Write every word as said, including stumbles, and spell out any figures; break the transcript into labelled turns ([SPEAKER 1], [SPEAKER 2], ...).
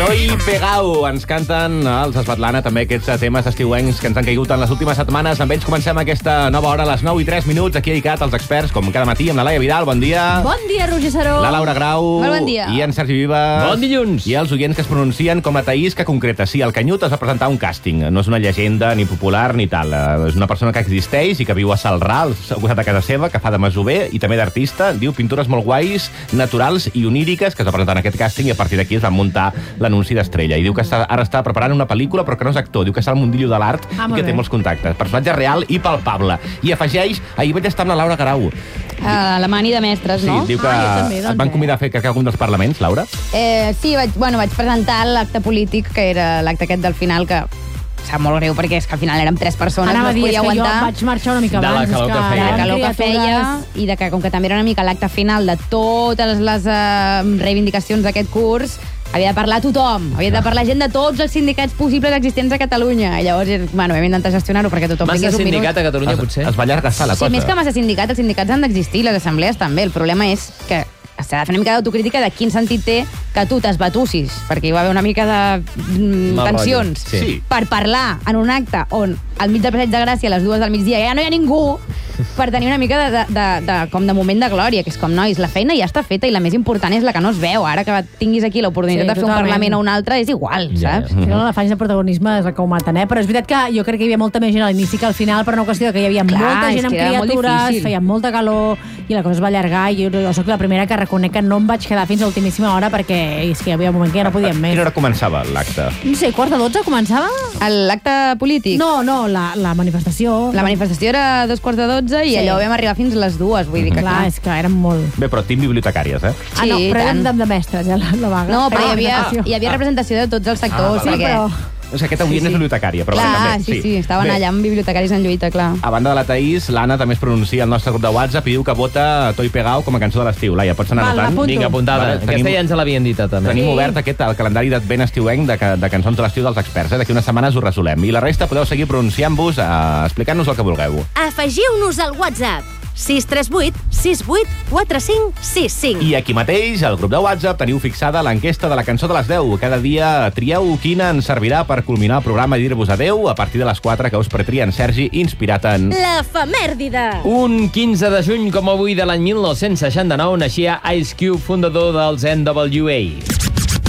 [SPEAKER 1] Toi Pegau, ens canten els Svetlana, també aquests temes estiuencs que ens han caigut en les últimes setmanes. Amb ells comencem aquesta nova hora a les nou i tres minuts, aquí a ICAT, els experts, com cada matí, amb la Laia Vidal, bon dia.
[SPEAKER 2] Bon dia, Roger Saró.
[SPEAKER 1] La Laura Grau.
[SPEAKER 2] Molt bon dia.
[SPEAKER 1] I en Sergi Vives.
[SPEAKER 3] Bon dilluns.
[SPEAKER 1] I els oients que es pronuncien com la Taís, que concreta. Sí, el Canyut es va presentar un càsting. No és una llegenda, ni popular, ni tal. És una persona que existeix i que viu a Salrà, al costat de casa seva, que fa de masover i també d'artista. Diu pintures molt guais, naturals i oníriques, que es va presentar en aquest càsting, i a partir d'aquí es van muntar l'anunci d'Estrella. I diu que està, ara està preparant una pel·lícula, però que no és actor. Diu que està al mundillo de l'art
[SPEAKER 2] ah,
[SPEAKER 1] i que
[SPEAKER 2] bé.
[SPEAKER 1] té molts contactes. Personatge real i palpable. I afegeix, ahir vaig estar amb la Laura Grau.
[SPEAKER 2] A la mani de mestres,
[SPEAKER 1] Sí,
[SPEAKER 2] no?
[SPEAKER 1] diu que
[SPEAKER 2] Ah, també, doncs
[SPEAKER 1] et van convidar a fer que algun dels parlaments, Laura?
[SPEAKER 4] Eh, sí, vaig, bueno, vaig presentar l'acte polític, que era l'acte aquest del final, que sap molt greu, perquè és que al final érem tres persones,
[SPEAKER 2] Anava
[SPEAKER 4] no
[SPEAKER 2] a
[SPEAKER 4] es
[SPEAKER 2] dir, és
[SPEAKER 4] podia
[SPEAKER 2] que jo
[SPEAKER 4] aguantar.
[SPEAKER 2] vaig marxar una mica
[SPEAKER 3] De la
[SPEAKER 2] abans.
[SPEAKER 3] calor
[SPEAKER 2] és
[SPEAKER 3] que feia.
[SPEAKER 4] De la
[SPEAKER 2] eren
[SPEAKER 4] calor que feia,
[SPEAKER 2] criatures.
[SPEAKER 4] i de que, com que també era una mica l'acte final de totes les eh, reivindicacions d'aquest curs, havia de parlar tothom, havia de parlar gent de tots els sindicats possibles existents a Catalunya. I llavors, bueno, vam intentar gestionar-ho perquè tothom
[SPEAKER 3] Massa
[SPEAKER 4] tingués un minut.
[SPEAKER 3] sindicat a Catalunya,
[SPEAKER 1] Es,
[SPEAKER 3] potser?
[SPEAKER 1] es va allargassar la
[SPEAKER 4] Sí,
[SPEAKER 1] cosa.
[SPEAKER 4] més que massa sindicat, els sindicats han d'existir, les assemblees també. El problema és que s'ha de fer una mica d'autocrítica de quin sentit té que tu t'esbatussis, perquè hi va haver una mica de mm,
[SPEAKER 3] Mal
[SPEAKER 4] tensions,
[SPEAKER 3] rotllo, sí.
[SPEAKER 4] per parlar en un acte on al mig del Passeig de Gràcia, a les dues del migdia, ja no hi ha ningú, per tenir una mica de, de, de, de, com de moment de glòria, que és com, nois, la feina ja està feta i la més important és la que no es veu. Ara que tinguis aquí l'oportunitat
[SPEAKER 2] Sí,
[SPEAKER 4] de fer un
[SPEAKER 2] totalment.
[SPEAKER 4] Parlament o un altre, és igual,
[SPEAKER 3] Ja,
[SPEAKER 4] saps?
[SPEAKER 3] ja.
[SPEAKER 2] Sí, no, l'afanys de protagonisme és el que ho maten, eh? Però és veritat que jo crec que hi havia molta més gent a l'inici que al final, per una qüestió que hi havia
[SPEAKER 4] Clar,
[SPEAKER 2] molta
[SPEAKER 4] és
[SPEAKER 2] gent amb
[SPEAKER 4] que era molt
[SPEAKER 2] criatures,
[SPEAKER 4] difícil.
[SPEAKER 2] feia molta calor i la cosa es va allargar, i jo, jo soc la primera que reconec que no em vaig quedar fins a l'ultimíssima hora perquè és que hi havia un moment que ja no podíem
[SPEAKER 1] A
[SPEAKER 2] més.
[SPEAKER 1] quina hora començava l'acte?
[SPEAKER 2] No sé, quart de dotze començava?
[SPEAKER 4] L'acte polític?
[SPEAKER 2] No, no, la, la manifestació.
[SPEAKER 4] La manifestació era a dos quarts de dotze i
[SPEAKER 2] Sí.
[SPEAKER 4] allò vam arribar fins a les dues, vull dir que
[SPEAKER 2] Clar,
[SPEAKER 4] clar.
[SPEAKER 2] és que érem molt...
[SPEAKER 1] Bé, però tinc bibliotecàries, eh?
[SPEAKER 2] Ah, no,
[SPEAKER 4] Sí,
[SPEAKER 2] però érem
[SPEAKER 4] tant.
[SPEAKER 2] de, de mestres, ja, la, la vaga.
[SPEAKER 4] No, però hi havia,
[SPEAKER 2] representació.
[SPEAKER 4] hi havia representació de tots els sectors.
[SPEAKER 1] Ah,
[SPEAKER 2] Sí,
[SPEAKER 4] perquè...
[SPEAKER 2] però...
[SPEAKER 1] És que aquest oient
[SPEAKER 2] Sí, sí.
[SPEAKER 1] és bibliotecària, però
[SPEAKER 4] Clar,
[SPEAKER 1] bé, també.
[SPEAKER 4] sí, sí, estaven
[SPEAKER 1] Bé,
[SPEAKER 4] allà amb bibliotecaris en lluita, clar.
[SPEAKER 1] A banda de la Taís, l'Anna també es pronuncia al nostre grup de WhatsApp i diu que vota Toi Pegau com a cançó de l'estiu. Laia, pots anar
[SPEAKER 2] Val,
[SPEAKER 1] anotant?
[SPEAKER 2] l'apunto.
[SPEAKER 3] Vinga, apuntada.
[SPEAKER 1] Vale,
[SPEAKER 3] Aquesta
[SPEAKER 1] tenim-
[SPEAKER 3] ja ens l'havien dit, també.
[SPEAKER 1] Tenim
[SPEAKER 2] Sí.
[SPEAKER 1] obert aquest, el calendari d'advent estiuenc de, ca- de cançons de l'estiu dels experts. Eh? D'aquí unes setmanes ho resolem. I la resta podeu seguir pronunciant-vos, eh, explicant-nos el que vulgueu.
[SPEAKER 5] Afegiu-nos al WhatsApp sis tres vuit sis vuit quatre cinc sis cinc.
[SPEAKER 1] I aquí mateix, al grup de WhatsApp, teniu fixada l'enquesta de la cançó de les deu. Cada dia trieu quina ens servirà per culminar el programa i dir-vos adeu a partir de les quatre que us pretria en Sergi, inspirat en...
[SPEAKER 5] L'efemèrdide.
[SPEAKER 3] Un quinze de juny com avui de l'any mil nou-cents seixanta-nou naixia Ice Cube, fundador dels N W A.